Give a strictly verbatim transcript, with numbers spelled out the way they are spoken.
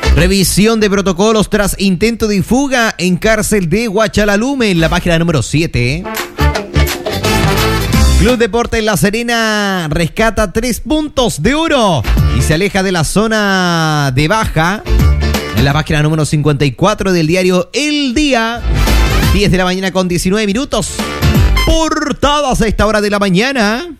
Revisión de protocolos tras intento de fuga en cárcel de Huachalalume, en la página número siete. Club Deportes La Serena rescata tres puntos de oro y se aleja de la zona de baja, en la página número cincuenta y cuatro del diario El Día. diez de la mañana con diecinueve minutos. Portadas a esta hora de la mañana.